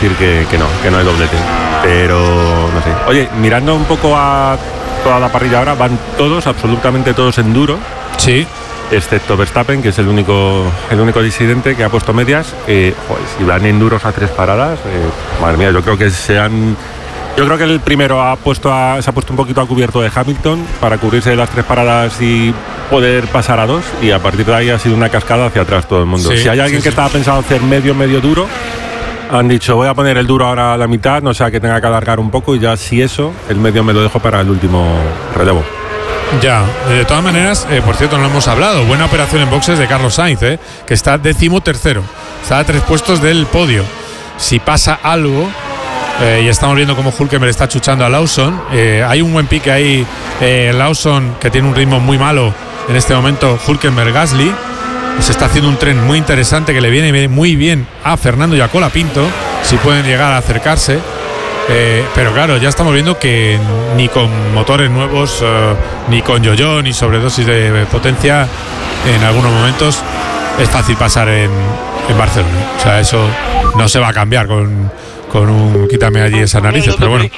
decir que no es doblete. Pero no sé. Oye, mirando un poco a toda la parrilla ahora, van absolutamente todos en duro. Sí. Excepto Verstappen, que es el único disidente que ha puesto medias. Si van en duros a 3 paradas, madre mía, yo creo que el primero se ha puesto un poquito a cubierto de Hamilton para cubrirse de las 3 paradas y poder pasar a 2, y a partir de ahí ha sido una cascada hacia atrás todo el mundo. Si hay alguien que estaba pensado hacer medio duro, han dicho voy a poner el duro ahora a la mitad, no sea que tenga que alargar un poco, y ya si eso, el medio me lo dejo para el último relevo. Ya, de todas maneras, por cierto, no lo hemos hablado, buena operación en boxes de Carlos Sainz, que está 13º, está a 3 puestos del podio. Si pasa algo, y estamos viendo cómo Hülkenberg está chuchando a Lawson, hay un buen pique ahí, Lawson, que tiene un ritmo muy malo en este momento, Hülkenberg-Gasly, se está haciendo un tren muy interesante que le viene muy bien a Fernando y a Colapinto, si pueden llegar a acercarse. Pero claro, ya estamos viendo que ni con motores nuevos, ni con yo-yo, ni sobredosis de potencia, en algunos momentos es fácil pasar en Barcelona. O sea, eso no se va a cambiar con un quítame allí esas narices, pero bueno.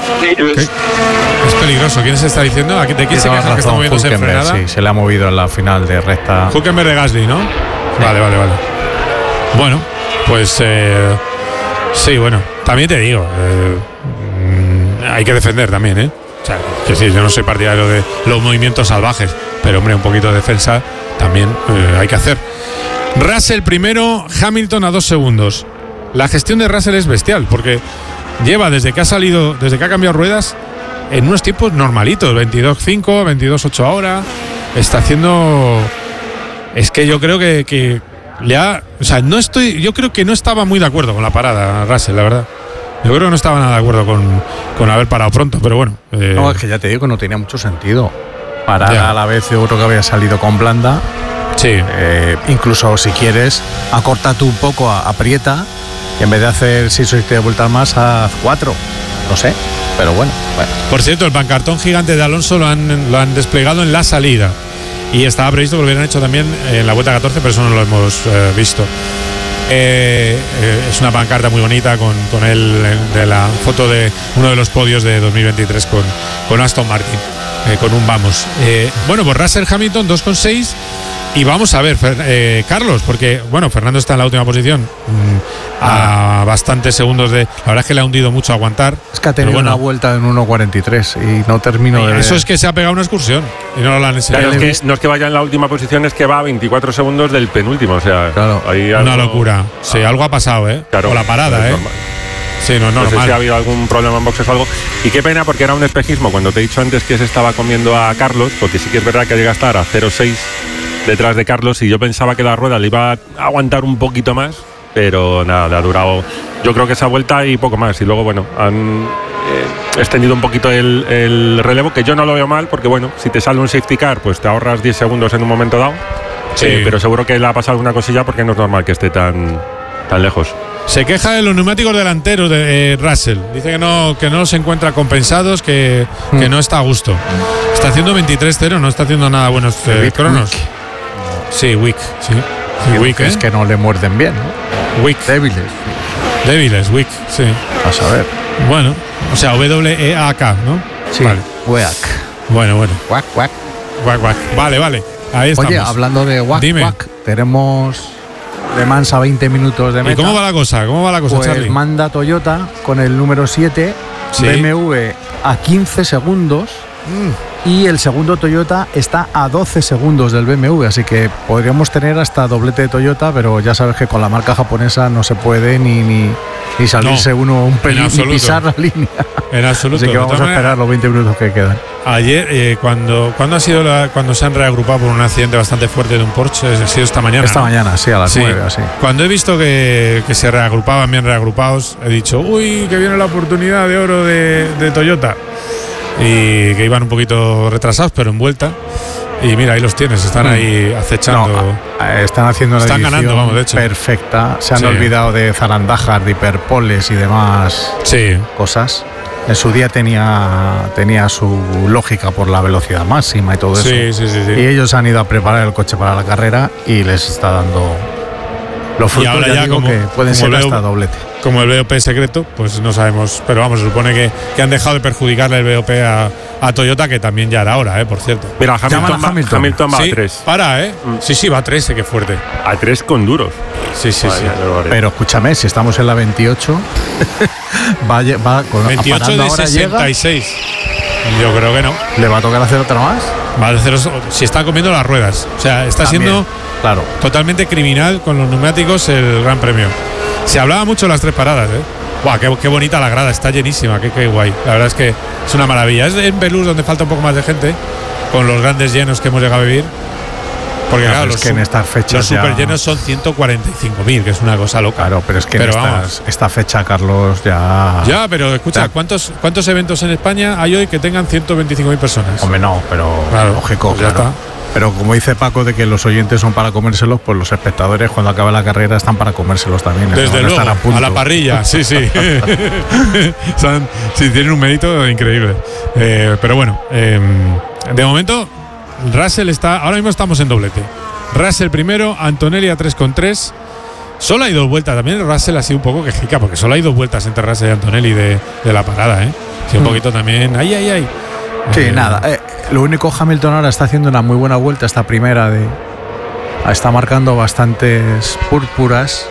Es peligroso. ¿Quién se está diciendo? ¿De quién se queja que está moviéndose en frenada? Sí, se le ha movido en la final de recta. Hülkenberg de Gasly, ¿no? Sí. Vale. Bueno, pues sí, bueno, también te digo, hay que defender también, O sea, que sí, yo no soy partidario de los movimientos salvajes, pero hombre, un poquito de defensa también hay que hacer. Russell primero, Hamilton a 2 segundos. La gestión de Russell es bestial, porque lleva desde que ha cambiado ruedas en unos tiempos normalitos, 22.5, 22.8 ahora. Está haciendo, es que yo creo que yo creo que no estaba muy de acuerdo con la parada Russell, la verdad. Yo creo que no estaba nada de acuerdo con haber parado pronto, pero bueno. No, es que ya te digo que no tenía mucho sentido parar a la vez. Yo creo que había salido con blanda. Sí. Incluso si quieres, acorta tú un poco, aprieta, y en vez de hacer 6 o 7 vueltas más, haz 4. No sé, pero bueno. Por cierto, el pancartón gigante de Alonso lo han desplegado en la salida. Y estaba previsto que lo hubieran hecho también en la vuelta 14, pero eso no lo hemos visto. Es una pancarta muy bonita con él de la foto de uno de los podios de 2023 con Aston Martin, con un vamos. Bueno, pues Russell, Hamilton 2,6. Y vamos a ver, Carlos, porque bueno, Fernando está en la última posición a bastantes segundos de. La verdad es que le ha hundido mucho aguantar. Es que ha tenido una vuelta en 1.43 y no termino de. Eso es que se ha pegado una excursión y no lo han enseñado. Claro, no es que vaya en la última posición, es que va a 24 segundos del penúltimo. O sea, claro. Hay una locura. Sí, algo ha pasado, Claro, o la parada, normal. Sí, no sé si ha habido algún problema en boxes o algo. Y qué pena, porque era un espejismo cuando te he dicho antes que se estaba comiendo a Carlos, porque sí que es verdad que llega a estar a 0.6 detrás de Carlos, y yo pensaba que la rueda le iba a aguantar un poquito más, pero nada, le ha durado yo creo que esa vuelta y poco más. Y luego bueno, han extendido un poquito el relevo, que yo no lo veo mal, porque bueno, si te sale un safety car, pues te ahorras 10 segundos en un momento dado. Sí. Pero seguro que le ha pasado una cosilla, porque no es normal que esté tan lejos. Se queja de los neumáticos delanteros de Russell. Dice que no se encuentra compensados, que no está a gusto. Está haciendo 23.0, no está haciendo nada buenos cronos. Sí, weak, sí. Weak, es que no le muerden bien, ¿no? Weak. Débiles, weak, sí. A saber. Bueno, o sea, W-E-A-K, ¿no? Sí, vale. Weak. Bueno. Wack. Vale. Ahí estamos. Oye, hablando de wack, tenemos Le Mans a 20 minutos de meta. ¿Y cómo va la cosa? Pues Charlie? Manda Toyota con el número 7, ¿sí? BMW a 15 segundos. Y el segundo Toyota está a 12 segundos del BMW, así que podríamos tener hasta doblete de Toyota, pero ya sabes que con la marca japonesa no se puede ni salirse uno un pelín, ni pisar la línea. En absoluto. Así que vamos a esperar los 20 minutos que quedan. Ayer, cuando ha sido cuando se han reagrupado por un accidente bastante fuerte de un Porsche, ha sido esta mañana. Esta mañana, sí, a las 9, así. Cuando he visto que se reagrupaban bien reagrupados, he dicho, uy, que viene la oportunidad de oro de Toyota. Y que iban un poquito retrasados, pero en vuelta. Y mira, ahí los tienes, están ahí acechando. Están haciendo están ganando, vamos, de hecho. Perfecta. Se han olvidado de Zarandajar, de hiperpoles y demás cosas. En su día tenía su lógica por la velocidad máxima y todo eso. Sí. Y ellos han ido a preparar el coche para la carrera y les está dando los frutos. Y ahora ya que pueden ser hasta doblete. como el BOP secreto, pues no sabemos. Pero vamos, se supone que han dejado de perjudicarle el BOP a Toyota, que también ya era hora, por cierto. Mira, Hamilton va sí, a 3. Sí, va a 3, qué fuerte. A 3 con duros. Sí. Pero escúchame, si estamos en la 28, va con 28 de 66. Yo creo que no. ¿Le va a tocar hacer otra más? Va a hacer, si está comiendo las ruedas. O sea, está siendo totalmente criminal con los neumáticos el Gran Premio. Se hablaba mucho de las 3 paradas, Guau, qué bonita la grada, está llenísima, qué guay. La verdad es que es una maravilla. Es en Belus donde falta un poco más de gente, con los grandes llenos que hemos llegado a vivir. Porque claro, los que en estas fechas los super llenos son 145.000, que es una cosa loca. Claro, pero es que en esta fecha, Carlos, ya... Ya, pero escucha, ¿cuántos eventos en España hay hoy que tengan 125.000 personas? Hombre, no, pero claro, lógico, pues ya está. Pero como dice Paco, de que los oyentes son para comérselos, pues los espectadores cuando acaba la carrera están para comérselos también. Desde luego, a la parrilla, sí. Tienen un mérito increíble. Pero bueno, de momento, Russell está, ahora mismo estamos en doblete. Russell primero, Antonelli a 3,3. Solo hay 2 vueltas, también Russell ha sido un poco quejica, porque solo hay 2 vueltas entre Russell y Antonelli de la parada, Sí, un poquito también, ahí. Sí, nada. Lo único, Hamilton ahora está haciendo una muy buena vuelta, esta primera está marcando bastantes púrpuras.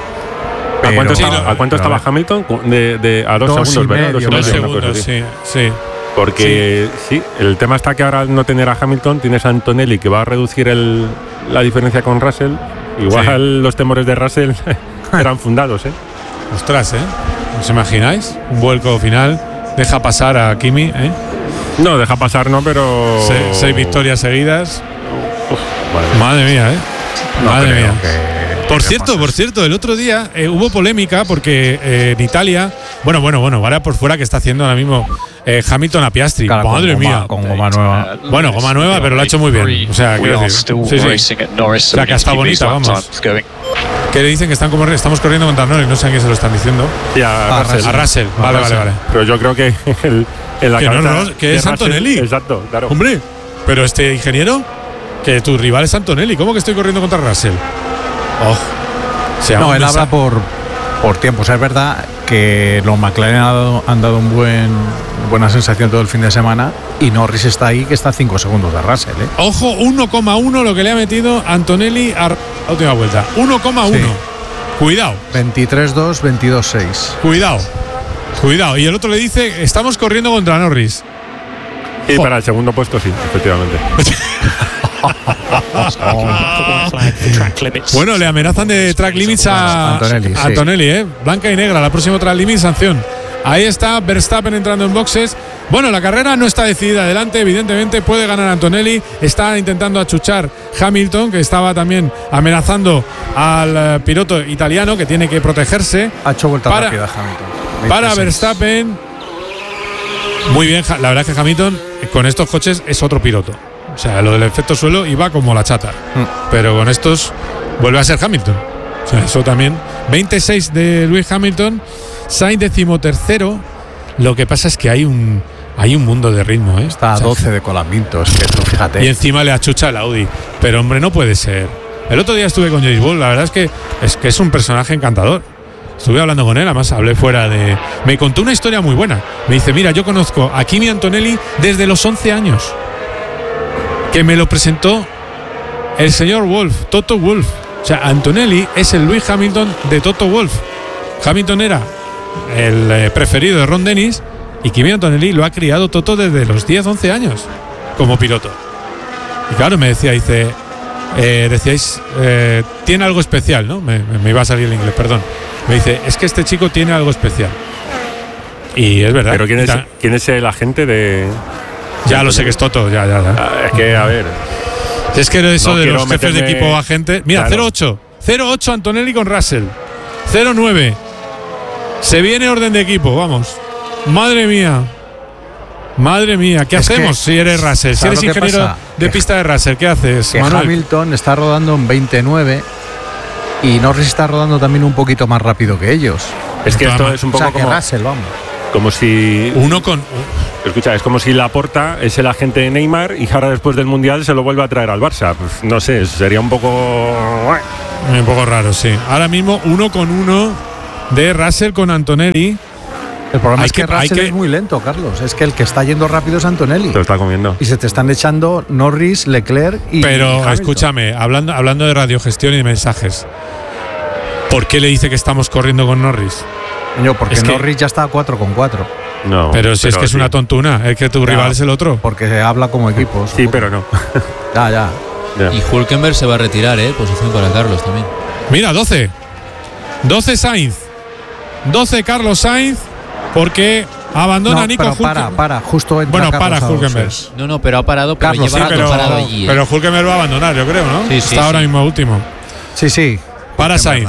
¿A cuánto estaba Hamilton? A 2 segundos, ¿verdad? 2 segundos, sí. Porque sí, el tema está que ahora al no tener a Hamilton tienes a Antonelli, que va a reducir la diferencia con Russell. Igual los temores de Russell eran fundados, Ostras, ¿os imagináis? Un vuelco final, deja pasar a Kimi, No, deja pasar, no, pero... 6 victorias seguidas. Madre mía, Madre mía. Por cierto, el otro día hubo polémica porque en Italia, bueno, vaya por fuera que está haciendo ahora mismo Hamilton a Piastri. Claro, madre mía. Con goma nueva. Bueno, goma nueva, pero lo ha hecho muy bien. O sea, quiero decir. Sí. O sea, que está bonita, vamos. Que le dicen que estamos corriendo contra Norris, no sé a quién se lo están diciendo. Sí, a Russell. Vale. Pero yo creo que en la cabeza que es Antonelli. Exacto, claro. Hombre, pero este ingeniero, que tu rival es Antonelli. ¿Cómo que estoy corriendo contra Russell? Él habla por tiempo. O sea, es verdad que los McLaren han dado buena sensación todo el fin de semana y Norris está ahí, que está a 5 segundos de Russell. Ojo, 1,1 lo que le ha metido Antonelli a la última vuelta. 1,1. Sí. Cuidado. 23-2, 22-6. Cuidado. Y el otro le dice, estamos corriendo contra Norris. Y para el segundo puesto sí, efectivamente. Bueno, le amenazan de track limits a Antonelli, blanca y negra, la próxima track limit, sanción. Ahí está Verstappen entrando en boxes. Bueno, la carrera no está decidida adelante, evidentemente puede ganar Antonelli. Está intentando achuchar Hamilton, que estaba también amenazando al piloto italiano, que tiene que protegerse. Ha hecho vuelta rápida Hamilton. Para Verstappen. Muy bien, la verdad es que Hamilton con estos coches es otro piloto. O sea, lo del efecto suelo iba como la chata. Pero con estos vuelve a ser Hamilton. O sea, eso también. 26 de Lewis Hamilton. Sainz 13º. Lo que pasa es que hay un mundo de ritmo, Está a 12 de colapinto, es que tú fíjate. Y encima le achucha el Audi. Pero hombre, no puede ser. El otro día estuve con James Bond. La verdad es que es un personaje encantador. Estuve hablando con él, además hablé fuera de... Me contó una historia muy buena. Me dice, mira, yo conozco a Kimi Antonelli desde los 11 años. Que me lo presentó el señor Wolff, Toto Wolff. O sea, Antonelli es el Lewis Hamilton de Toto Wolff. Hamilton era el preferido de Ron Dennis y Kimi Antonelli lo ha criado Toto desde los 10-11 años como piloto. Y claro, me decía, decíais, tiene algo especial, ¿no? Me iba a salir el inglés, perdón. Me dice, es que este chico tiene algo especial. Y es verdad. Pero ¿quién es el agente de...? Ya lo sé que es Toto, ya. Es que, a ver... Es que eso de los jefes de equipo o agentes... Mira, claro. 0-8 Antonelli con Russell. 0-9. Se viene orden de equipo, vamos. Madre mía, ¿qué hacemos si eres Russell? Si eres ingeniero de pista de Russell, ¿qué haces, Manuel? Hamilton está rodando en 29 y Norris está rodando también un poquito más rápido que ellos. Es que esto es un poco como... Russell, vamos. Como si... Escucha, es como si Laporta es el agente de Neymar y ahora después del Mundial se lo vuelve a traer al Barça. Pues no sé, sería un poco... Un poco raro, sí. Ahora mismo 1-1 de Russell con Antonelli. El problema es que Russell es muy lento, Carlos. Es que el que está yendo rápido es Antonelli. Te lo está comiendo. Y se te están echando Norris, Leclerc y Pero Hamilton. escúchame, hablando de radiogestión y de mensajes, ¿por qué le dice que estamos corriendo con Norris? Porque Norris ya está a 4,4. No. Pero si es que es una tontuna, es que tu rival es el otro. Porque se habla como equipos. Sí, pero no. Ya. Y Hülkenberg se va a retirar, posición para Carlos también. Mira, 12 Sainz. 12 Carlos Sainz, porque abandona Nico Hülkenberg. Para, justo entra Bueno, Carlos para Hülkenberg. No, pero ha parado, pero Carlos, lleva rato parado allí. Pero Hülkenberg va a abandonar, yo creo, ¿no? Sí, Está ahora mismo último. Sí. Para Sainz.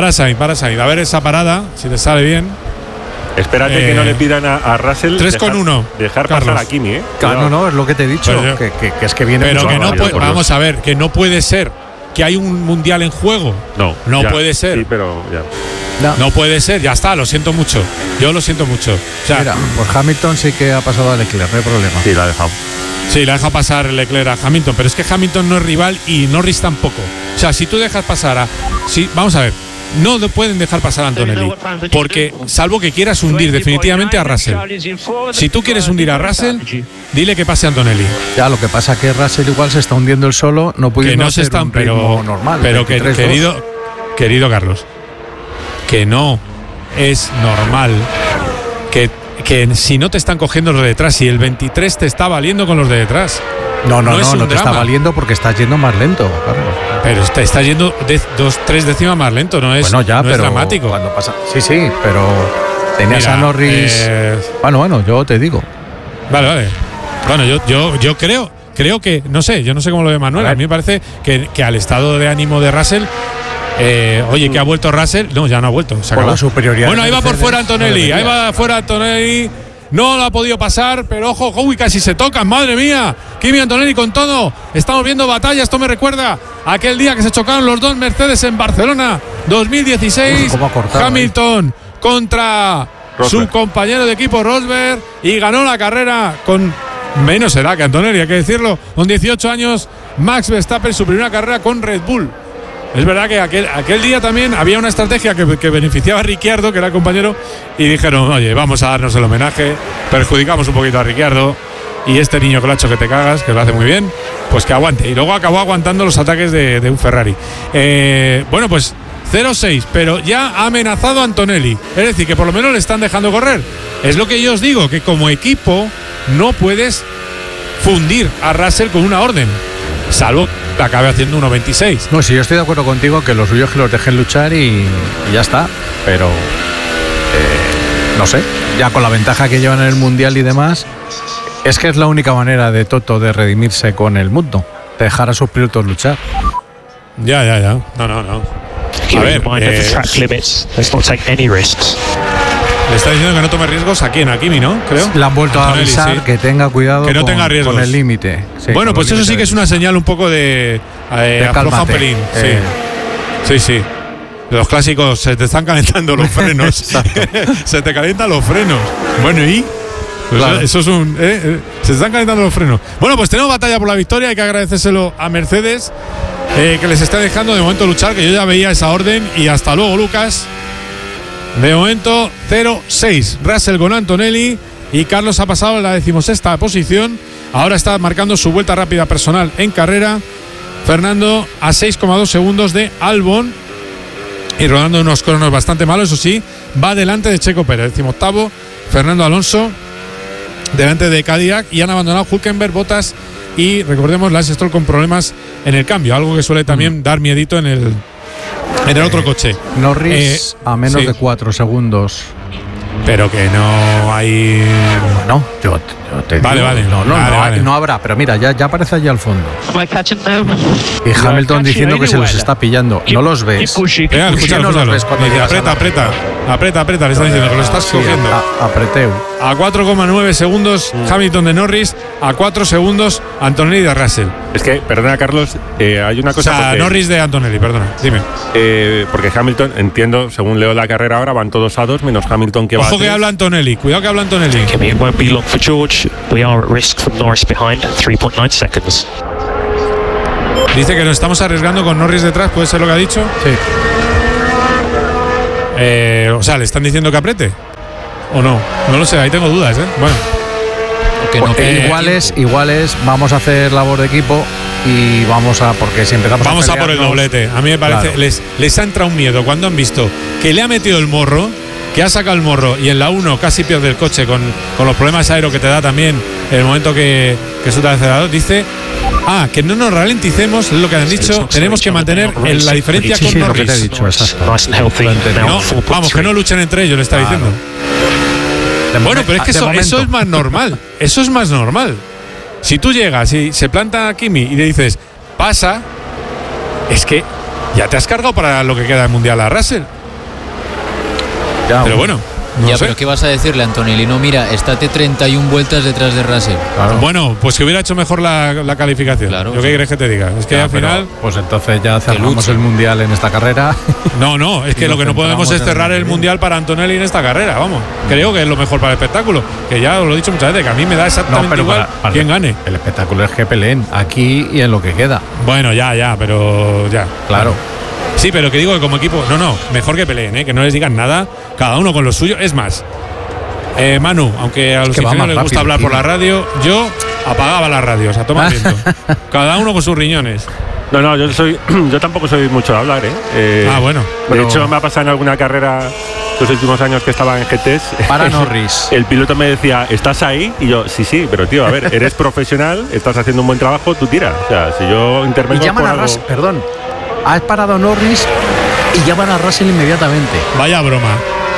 A ver esa parada, si te sale bien. Espérate que no le pidan a Russell 3,1. Dejar pasar a Kimi, Claro, no, es lo que te he dicho. Que es que viene. Pero que no puede, vamos a ver, que no puede ser que hay un mundial en juego. No puede ser. Sí, pero ya. No puede ser, ya está, lo siento mucho. Yo lo siento mucho. O sea, mira, pues Hamilton sí que ha pasado a Leclerc, no hay problema. Sí, la ha dejado. Sí, la deja pasar Leclerc a Hamilton, pero es que Hamilton no es rival y Norris tampoco. O sea, si tú dejas pasar vamos a ver, no pueden dejar pasar a Antonelli, porque salvo que quieras hundir definitivamente a Russell. Si tú quieres hundir a Russell, dile que pase a Antonelli. Ya, lo que pasa es que Russell igual se está hundiendo el solo, no pudiendo que no se están, pero normal. Pero querido Carlos, que no es normal que si no te están cogiendo los de detrás, y el 23 te está valiendo con los de detrás. No te está valiendo porque estás yendo más lento, Carlos. Pero te está yendo 2-3 décimas más lento, no es, bueno, ya, no pero es dramático. Cuando pasa, sí, pero tenías a Norris. Bueno, yo te digo. Vale. Bueno, yo creo que, no sé, yo no sé cómo lo ve Manuel. A mí me parece que al estado de ánimo de Russell. Oye, que ha vuelto Russell. No, ya no ha vuelto. Se acabó. La superioridad. Bueno, ahí va por fuera Antonelli. Ahí va fuera Antonelli. No lo ha podido pasar, pero ojo, casi se tocan. Madre mía. Kimi Antonelli con todo. Estamos viendo batalla. Esto me recuerda a aquel día que se chocaron los dos Mercedes en Barcelona 2016. Hamilton contra su compañero de equipo Rosberg y ganó la carrera con menos edad que Antonelli, hay que decirlo. Con 18 años, Max Verstappen, su primera carrera con Red Bull. Es verdad que aquel día también había una estrategia que beneficiaba a Ricciardo, que era el compañero, y dijeron, oye, vamos a darnos el homenaje, perjudicamos un poquito a Ricciardo, y este niño colacho que te cagas, que lo hace muy bien, pues que aguante. Y luego acabó aguantando los ataques de un Ferrari. Bueno, pues 0-6, pero ya ha amenazado a Antonelli. Es decir, que por lo menos le están dejando correr. Es lo que yo os digo, que como equipo no puedes fundir a Russell con una orden, salvo que acabe haciendo 1.26. No, sí, yo estoy de acuerdo contigo que lo suyo es que los dejen luchar y ya está, pero no sé, ya con la ventaja que llevan en el Mundial y demás, es que es la única manera de Toto de redimirse con el mundo, dejar a sus pilotos luchar. Ya. No. A ver, le está diciendo que no tome riesgos a Kimi, ¿no? Creo. Le han vuelto a avisar, sí, que tenga cuidado, que no tenga riesgos con el límite. Sí, bueno, pues eso sí que es una señal un poco de afloja un pelín. Sí. Los clásicos, se te están calentando los frenos. Se te calientan los frenos. Bueno, ¿y? Pues claro. Eso es un. Se están calentando los frenos. Bueno, pues tenemos batalla por la victoria. Hay que agradecérselo a Mercedes, que les está dejando de momento luchar, que yo ya veía esa orden. Y hasta luego, Lucas. De momento 0-6 Russell con Antonelli, y Carlos ha pasado a la 16ª posición. Ahora está marcando su vuelta rápida personal en carrera. Fernando a 6,2 segundos de Albon y rodando unos cronos bastante malos, eso sí, va delante de Checo Pérez. 18º Fernando Alonso delante de Cadillac, y han abandonado Hülkenberg, Bottas y, recordemos, Lance Stroll con problemas en el cambio, algo que suele también dar miedito en el otro coche. Norris a menos de 4 segundos. Pero que no hay. Bueno, yo te digo. Vale. No habrá, pero mira, ya aparece allí al fondo. Y Hamilton diciendo que se los está pillando. ¿No los ves? Escúchalo. Aprieta, le están diciendo que lo estás cogiendo. Apreteu. A 4,9 segundos Hamilton de Norris, a 4 segundos Antonelli de Russell. Es que, perdona, Carlos, hay una cosa. O sea, Norris de Antonelli, perdona, dime. Porque Hamilton, entiendo, según leo la carrera ahora, van todos a 2 menos Hamilton, que va. Ojo que habla Antonelli, cuidado que habla Antonelli. It won't be long for George. We are at risk from Norris behind, 3.9 seconds. Dice que nos estamos arriesgando con Norris detrás, ¿puede ser lo que ha dicho? Sí. O sea, ¿le están diciendo que apriete? ¿O no? No lo sé, ahí tengo dudas, ¿eh? Bueno. Igual es, vamos a hacer labor de equipo y porque si empezamos vamos a por el doblete. A mí me parece, claro. les ha entrado un miedo cuando han visto que le ha metido el morro, que ha sacado el morro y en la 1 casi pierde el coche con los problemas aero que te da también en el momento que suelta el acelerador. Dice, que no nos ralenticemos, es lo que han dicho, tenemos que mantener la diferencia con Norris. Lo que te he dicho, vamos, que no luchen entre ellos, le está diciendo. Bueno, pero es que eso es más normal. Eso es más normal. Si tú llegas y se planta Kimi y le dices, pasa, es que ya te has cargado para lo que queda del Mundial a Russell. Pero bueno. No sé. Pero ¿qué vas a decirle a Antonelli? No, mira, estate 31 vueltas detrás de Russell. Claro. Bueno, pues que hubiera hecho mejor la calificación. Claro, ¿yo qué quieres que te diga? Es que al final. Pues entonces ya cerramos el Mundial en esta carrera. No, es que lo que no podemos es cerrar el Mundial para Antonelli en esta carrera, vamos. Creo que es lo mejor para el espectáculo. Que ya os lo he dicho muchas veces, que a mí me da exactamente igual quién gane. El espectáculo es que peleen aquí y en lo que queda. Bueno, pero ya. Claro. Sí, pero que digo que como equipo, mejor que peleen, que no les digan nada, cada uno con lo suyo. Es más, Manu, aunque a los ingenieros les gusta hablar por la radio, yo apagaba las radios, a tomar viento. Cada uno con sus riñones. No, yo tampoco soy mucho de hablar, bueno. De hecho, me ha pasado en alguna carrera los últimos años que estaba en GTs. Para Norris. El piloto me decía, ¿estás ahí? Y yo, sí, pero tío, a ver, eres profesional, estás haciendo un buen trabajo, tú tira. O sea, si yo intervengo. Y llaman a Russell, perdón. Has parado a Norris y llaman a Russell inmediatamente. Vaya broma,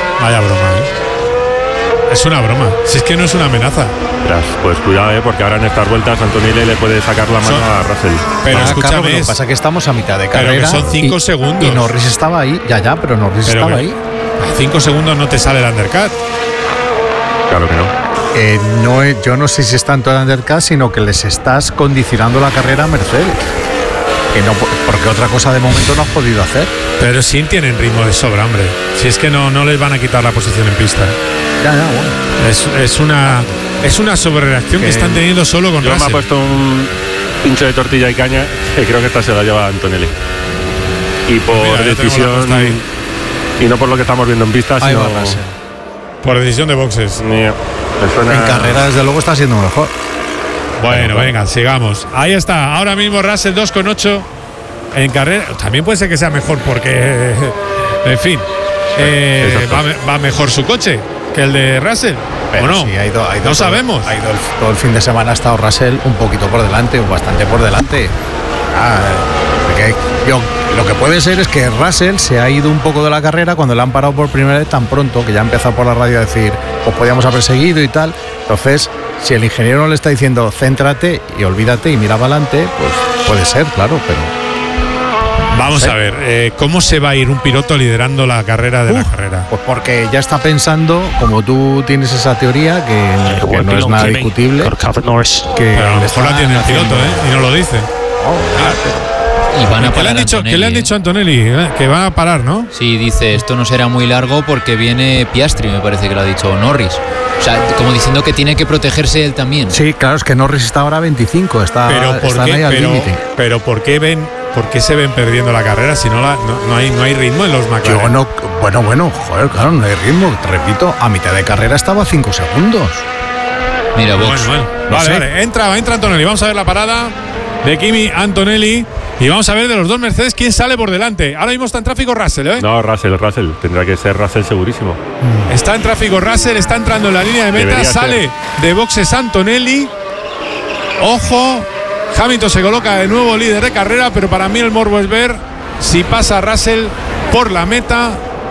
Es una broma. Si es que no es una amenaza. Pues cuidado, porque ahora en estas vueltas Antonelli le puede sacar la mano a Russell. Pero escúchame, lo que pasa es que estamos a mitad de carrera. Pero que son 5 segundos. Y Norris estaba ahí. Ya, pero Norris estaba ahí. A 5 segundos no te sale el undercut. Claro que no. Yo no sé si es tanto el undercut, sino que les estás condicionando la carrera a Mercedes. Que no, porque otra cosa de momento no has podido hacer. Pero sí tienen ritmo de sobra, hombre. Si es que no les van a quitar la posición en pista. Ya, bueno. Es una sobrereacción que están teniendo solo con Russell. Me ha puesto un pincho de tortilla y caña, que creo que esta se la lleva Antonelli. Y por decisión, y no por lo que estamos viendo en pista, sino por decisión de boxes. En carrera, desde luego, está siendo mejor. Bueno, venga, sigamos. Ahí está, ahora mismo Russell 2,8 en carrera. También puede ser que sea mejor porque, en fin, va mejor su coche que el de Russell. Pero ¿o no? Sí, ha ido no sabemos. Todo el fin de semana ha estado Russell un poquito por delante, o bastante por delante. Lo que puede ser es que Russell se ha ido un poco de la carrera cuando le han parado por primera vez tan pronto, que ya ha empezado por la radio a decir, pues podíamos haber seguido y tal. Entonces, si el ingeniero le está diciendo, céntrate y olvídate y mira para adelante, pues puede ser, claro, pero... Vamos a ver, ¿cómo se va a ir un piloto liderando la carrera de la carrera? Pues porque ya está pensando, como tú tienes esa teoría, que no es nada discutible, que pero a lo mejor la tiene el piloto, y no lo dice. Y van a parar. ¿Qué le han dicho a Antonelli? Que va a parar, ¿no? Sí, dice, esto no será muy largo porque viene Piastri, me parece que lo ha dicho Norris. O sea, como diciendo que tiene que protegerse él también. Sí, claro, es que Norris está ahora a 25, están ahí al límite. Pero ¿por qué se ven perdiendo la carrera si no hay ritmo en los McLaren? Bueno, joder, claro, no hay ritmo. Te repito, a mitad de carrera estaba a 5 segundos. Mira, Vox. Bueno. Vale, entra Antonelli. Vamos a ver la parada de Kimi Antonelli. Y vamos a ver de los dos Mercedes quién sale por delante. Ahora mismo está en tráfico Russell, ¿eh? No, Russell. Tendrá que ser Russell segurísimo. Está en tráfico Russell, está entrando en la línea de meta. Sale de boxes Antonelli. Ojo, Hamilton se coloca de nuevo líder de carrera, pero para mí el morbo es ver si pasa Russell por la meta.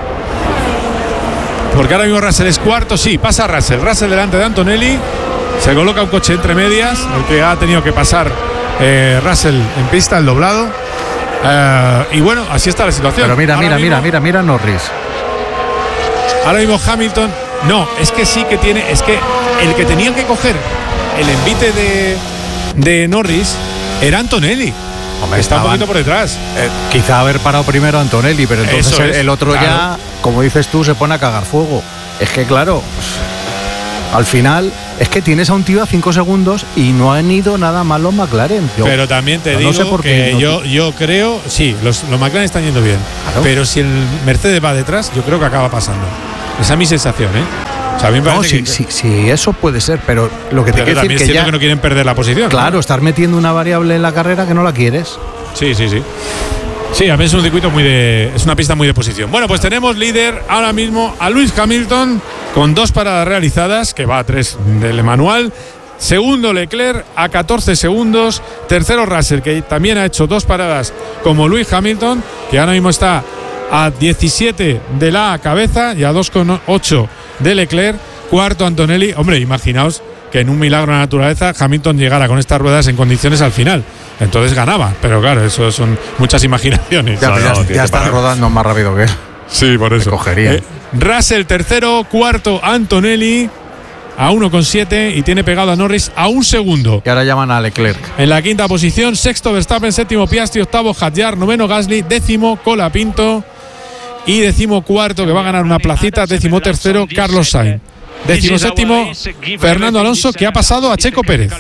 Porque ahora mismo Russell es cuarto. Sí, pasa Russell delante de Antonelli. Se coloca un coche entre medias, el que ha tenido que pasar Russell en pista, el doblado. Y bueno, así está la situación. Pero mira Norris. Ahora mismo Hamilton. No, es que sí que tiene. Es que el que tenía que coger el envite de Norris era Antonelli. Está un poquito por detrás. Quizá haber parado primero Antonelli, pero entonces el otro ya, como dices tú, se pone a cagar fuego. Es que claro, al final Es que tienes a un tío a 5 segundos y no han ido nada mal los McLaren. Pero también te digo no sé por qué que yo creo, sí, los McLaren están yendo bien. Claro. Pero si el Mercedes va detrás, yo creo que acaba pasando. Esa es mi sensación, ¿eh? O sea, a mí me parece sí, eso puede ser, pero lo que te quiero decir es que ya que no quieren perder la posición. Claro, estar metiendo una variable en la carrera que no la quieres. Sí. Sí, a mí es un circuito es una pista muy de posición. Bueno, pues tenemos líder ahora mismo a Lewis Hamilton con 2 paradas realizadas, que va a 3 del manual. Segundo Leclerc a 14 segundos. Tercero Russell, que también ha hecho 2 paradas como Lewis Hamilton, que ahora mismo está a 17 de la cabeza y a 2,8 de Leclerc. Cuarto Antonelli. Hombre, imaginaos que en un milagro de la naturaleza Hamilton llegara con estas ruedas en condiciones al final. Entonces ganaba, pero claro, eso son muchas imaginaciones. Ya están rodando más rápido que él. Sí, por eso. Cogería. Russell tercero, cuarto Antonelli a 1,7 y tiene pegado a Norris a 1 segundo. Y ahora llaman a Leclerc. En la quinta posición, sexto Verstappen, séptimo Piastri, octavo Hadjar, noveno Gasly, décimo Colapinto y décimo cuarto, que va a ganar una placita, décimo tercero Carlos Sainz. Décimo séptimo Fernando Alonso, que ha pasado a Checo Pérez.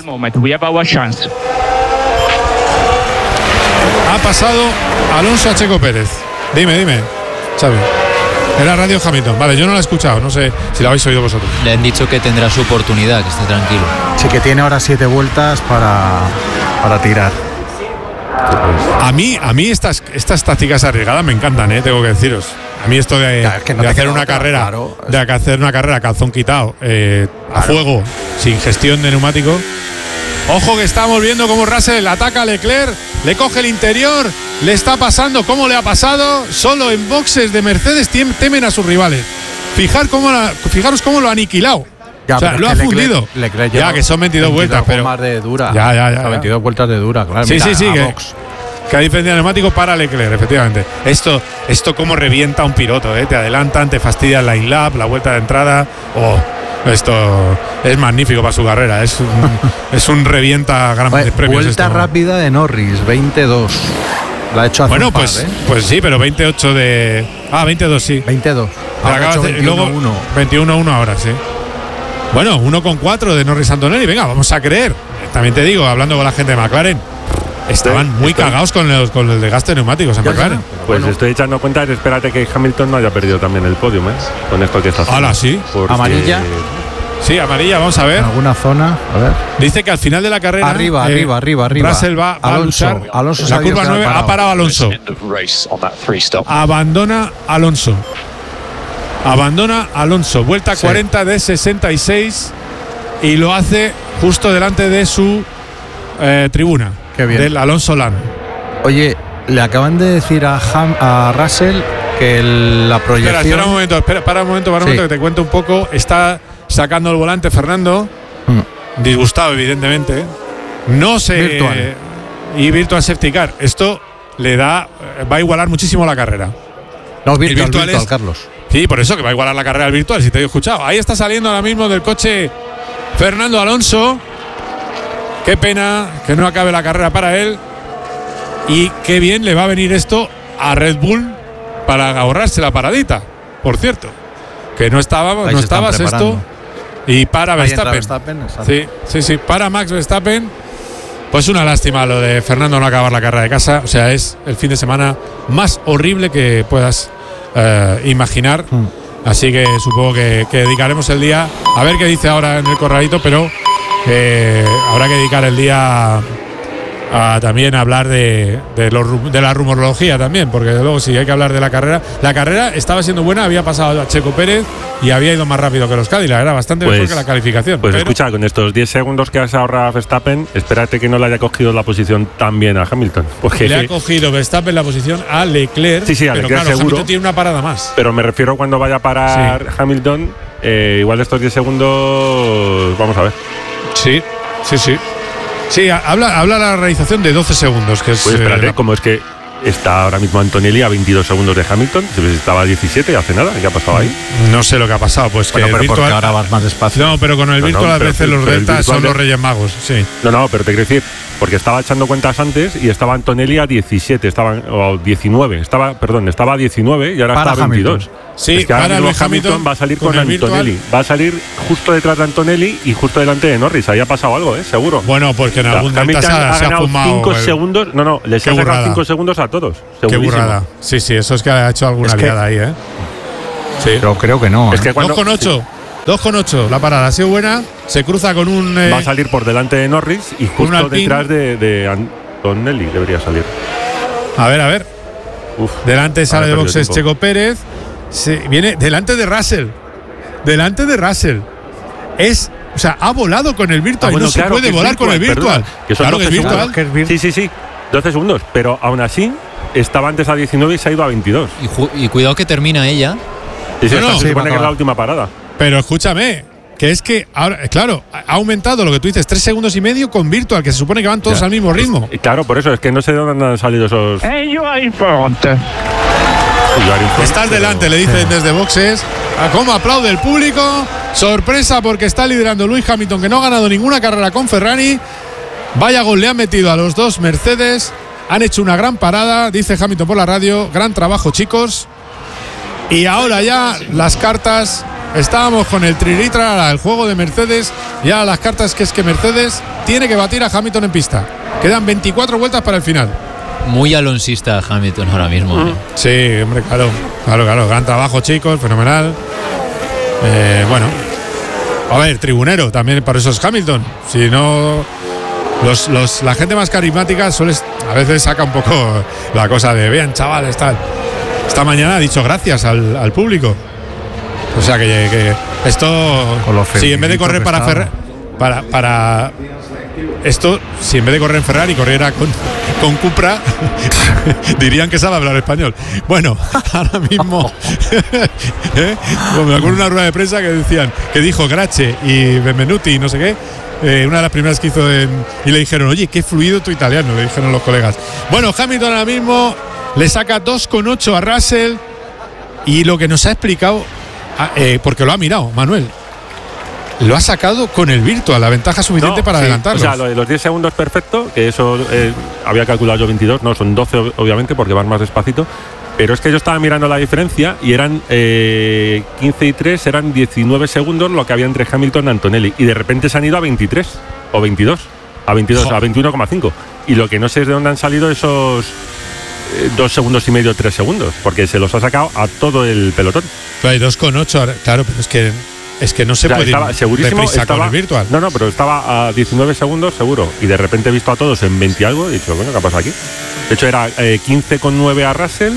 Ha pasado Alonso a Checo Pérez. Dime, Xavi. Era Radio Hamilton. Vale, yo no la he escuchado, no sé si la habéis oído vosotros. Le han dicho que tendrá su oportunidad, que esté tranquilo. Sí, que tiene ahora 7 vueltas para tirar. A mí estas tácticas arriesgadas me encantan, tengo que deciros. A mí esto de hacer una carrera, claro, de hacer una carrera calzón quitado, a fuego, sin gestión de neumático. Ojo que estamos viendo cómo Russell ataca a Leclerc, le coge el interior, le está pasando, ¿cómo le ha pasado? Solo en boxes de Mercedes temen a sus rivales. Fijaros cómo lo ha aniquilado. Ya, o sea, lo ha fundido. Leclerc ya que son 22 vueltas, pero más de dura. Ya. 22 vueltas de dura, claro. Sí, que hay diferencia de neumático para Leclerc, efectivamente. Esto como revienta a un piloto, te adelantan, te fastidian la in-lap, la vuelta de entrada. Esto es magnífico para su carrera. Es un revienta grandes premios. Vuelta rápida de Norris, 22. La ha hecho hace un par, pues sí, pero 28 de. 22, sí. 22. Luego 21-1 ahora, sí. Bueno, 1,4 de Norris Antonelli. Venga, vamos a creer. También te digo, hablando con la gente de McLaren, estaban muy cagados con el desgaste de neumáticos en McLaren. Pues estoy echando cuenta, espérate que Hamilton no haya perdido también el podium, con esto que está haciendo. Hola, sí. Amarilla. Sí, amarilla, vamos a ver. En alguna zona, a ver. Dice que al final de la carrera. Arriba. Russell va a luchar. Alonso la curva 9 ha parado Alonso. Abandona Alonso. Vuelta 40 de 66 y lo hace justo delante de su tribuna. Qué bien. Del Alonso Land. Oye, le acaban de decir a Russell que la proyección. Espera un momento, que te cuento un poco. Está sacando el volante Fernando, disgustado evidentemente. No sé. Virtual Safety Car. Esto va a igualar muchísimo la carrera. No, virtual, Carlos. Sí, por eso que va a igualar la carrera al virtual, si te he escuchado. Ahí está saliendo ahora mismo del coche Fernando Alonso. Qué pena que no acabe la carrera para él. Y qué bien le va a venir esto a Red Bull para ahorrarse la paradita, por cierto. Que no estabas esto. Y para Verstappen. Sí, para Max Verstappen. Pues una lástima lo de Fernando no acabar la carrera de casa. O sea, es el fin de semana más horrible que puedas imaginar. Así que supongo que dedicaremos el día a ver qué dice ahora en el corralito, pero habrá que dedicar el día a también hablar de la rumorología también, porque luego sí hay que hablar de la carrera estaba siendo buena, había pasado a Checo Pérez y había ido más rápido que los Cadillac, era bastante mejor que la calificación. Pues escucha, con estos 10 segundos que has ahorrado a Verstappen, espérate que no le haya cogido la posición también a Hamilton, porque le ha cogido Verstappen la posición a Leclerc. Sí, a pero Leclerc claro, seguro. Hamilton tiene una parada más. Pero me refiero cuando vaya a parar Hamilton, igual estos 10 segundos, vamos a ver. Sí. Sí, habla la realización de 12 segundos. Que es, pues espérate, ¿cómo es que está ahora mismo Antonelli a 22 segundos de Hamilton? Si estaba a 17 hace nada, ¿qué ha pasado ahí? No sé lo que ha pasado, pues bueno, que pero porque ahora vas más despacio. No, pero con el virtual a veces los deltas son los Reyes Magos, sí. No, pero te quiero decir, porque estaba echando cuentas antes y estaba Antonelli a 17, o 19, estaba a 19 y ahora está a 22. Hamilton. Sí, es que ahora para mismo Lewis Hamilton va a salir con con el virtual. Antonelli. Va a salir justo detrás de Antonelli y justo delante de Norris. Ahí ha pasado algo, seguro. Bueno, porque en algún Hamilton momento ha se ha ganado fumado 5 segundos. No, les ha sacado 5 segundos a todos. Qué burrada. Sí, eso es que ha hecho alguna liada ahí, Sí. Pero creo que no. Es que cuando, 2,8. 2,8. La parada ha sido buena. Se cruza con un. Va a salir por delante de Norris y justo detrás de Antonelli debería salir. A ver. Delante sale de boxes Checo Pérez. Viene delante de Russell. O sea, ha volado con el virtual. Bueno, no se puede volar con el virtual. Que son claro que es virtual. Sí. 12 segundos. Pero aún así, estaba antes a 19 y se ha ido a 22. Y cuidado que termina ella. Se supone que es la última parada. Pero escúchame, que es que ahora, claro, ha aumentado lo que tú dices, 3 segundos y medio con virtual, que se supone que van todos al mismo ritmo. Claro, por eso es que no sé de dónde han salido esos. Estás delante, le dicen desde boxes. ¿Cómo aplaude el público? Sorpresa porque está liderando Lewis Hamilton, que no ha ganado ninguna carrera con Ferrari. Vaya gol le han metido a los dos Mercedes. Han hecho una gran parada, dice Hamilton por la radio. Gran trabajo, chicos. Y ahora ya las cartas. Estábamos con el triritra, el juego de Mercedes. Ya las cartas que es que Mercedes tiene que batir a Hamilton en pista. Quedan 24 vueltas para el final. Muy alonsista Hamilton ahora mismo. Sí, hombre, claro. Gran trabajo, chicos, fenomenal. Bueno, a ver, tribunero también, para eso es Hamilton. Si no, la gente más carismática a veces saca un poco la cosa de vean, chavales, tal. Esta mañana ha dicho gracias al público. O sea que esto, si en vez de correr para Ferrari, para esto, si en vez de correr en Ferrari corriera con Cupra, dirían que sabe hablar español. Bueno, ahora mismo me acuerdo de una rueda de prensa que dijo Grache y Benvenuti y no sé qué, una de las primeras que hizo y le dijeron, oye, qué fluido tu italiano, le dijeron los colegas. Bueno, Hamilton ahora mismo le saca 2,8 a Russell y lo que nos ha explicado, porque lo ha mirado Manuel, lo ha sacado con el virtual, la ventaja suficiente para adelantarlos. O sea, lo de los 10 segundos perfecto, que eso había calculado yo 22, no, son 12 obviamente porque van más despacito, pero es que yo estaba mirando la diferencia y eran 15 y 3, eran 19 segundos lo que había entre Hamilton y Antonelli, y de repente se han ido a 23 o 22, a 21,5, y lo que no sé es de dónde han salido esos 2 segundos y medio, 3 segundos, porque se los ha sacado a todo el pelotón. Hay 2,8, claro, pero es que no se puede ir segurísimo, con el virtual. No, pero estaba a 19 segundos seguro. Y de repente he visto a todos en 20 y algo. He dicho, bueno, ¿qué ha pasado aquí? De hecho, era 15,9 a Russell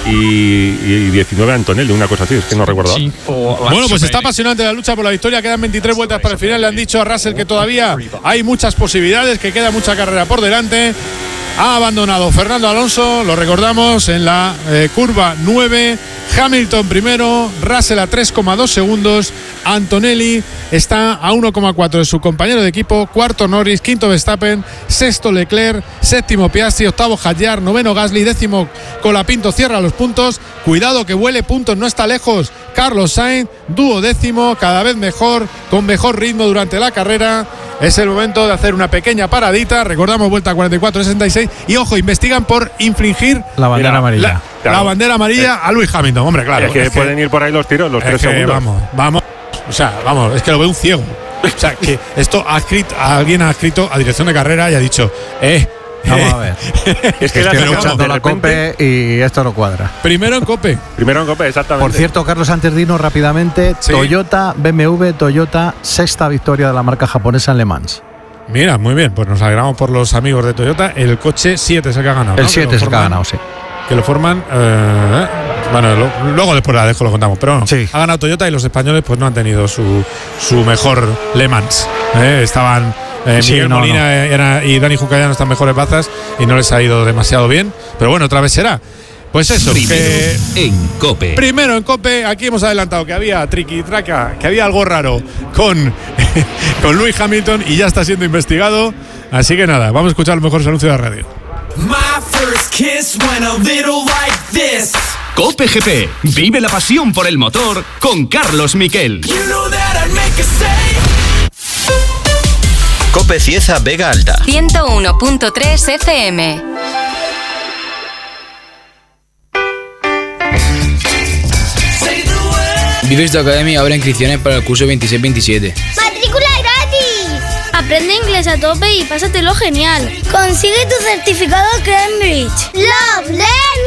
y 19 a Antonelli, una cosa así, es que no recuerdo. Bueno, pues está apasionante la lucha por la victoria. Quedan 23 vueltas para el final. Le han dicho a Russell que todavía hay muchas posibilidades, que queda mucha carrera por delante. Ha abandonado Fernando Alonso, lo recordamos, en la curva 9. Hamilton primero, Russell a 3,2 segundos. Antonelli está a 1,4 de su compañero de equipo. Cuarto Norris, quinto Verstappen, sexto Leclerc, séptimo Piastri, octavo Hadjar, noveno Gasly, décimo Colapinto cierra los puntos. Cuidado que huele puntos, no está lejos Carlos Sainz, duodécimo, cada vez mejor, con mejor ritmo durante la carrera. Es el momento de hacer una pequeña paradita. Recordamos, vuelta 44-66. Y ojo, investigan por infringir la bandera amarilla. La bandera amarilla a Lewis Hamilton. Hombre, claro. Es que pueden ir por ahí los tiros, los 3 segundos. Vamos. O sea, vamos, es que lo ve un ciego. O sea, que esto alguien ha escrito a dirección de carrera y ha dicho, vamos a ver. Es que estoy escuchando la COPE y esto no cuadra. Primero en COPE, exactamente. Por cierto, Carlos, antes de irnos rápidamente, ¿Sí? Toyota, sexta victoria de la marca japonesa en Le Mans. Mira, muy bien, pues nos alegramos por los amigos de Toyota. El coche 7 es el que ha ganado. El 7 es el que ha ganado, sí. Que lo forman, bueno, luego después la dejo, lo contamos, pero bueno, sí. Ha ganado Toyota y los españoles pues no han tenido su mejor Le Mans. Estaban Miguel Molina y Dani Juncadano están mejores bazas y no les ha ido demasiado bien, pero bueno, otra vez será. Pues eso, primero en COPE, aquí hemos adelantado que había triqui-traca, que había algo raro con Lewis Hamilton y ya está siendo investigado, así que nada, vamos a escuchar los mejores anuncios de la radio. COPE GP. Vive la pasión por el motor con Carlos Miquel. COPE Cieza Vega Alta 101.3 FM. Say Bifesto Academy abre inscripciones para el curso 26-27. ¡Matrícula gratis! Aprende inglés a tope y pásatelo genial. Consigue tu certificado Cambridge. Love, learn.